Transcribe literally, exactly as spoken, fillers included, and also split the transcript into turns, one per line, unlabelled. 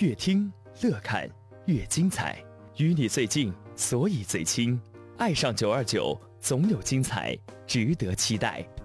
越听乐看越精彩，与你最近，所以最亲。爱上九二九，总有精彩值得期待。